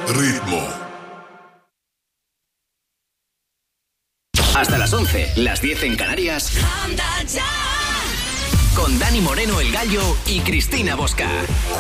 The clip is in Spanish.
Ritmo. Hasta las 11, las 10 en Canarias. Con Dani Moreno, el Gallo, y Cristina Bosca.